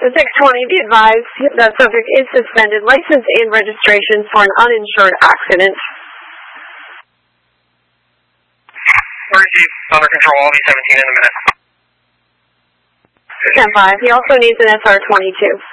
The 620, be advised that subject is suspended license and registration for an uninsured accident. Receive under control, I'll be 17 in a minute. 10-5. He also needs an SR-22.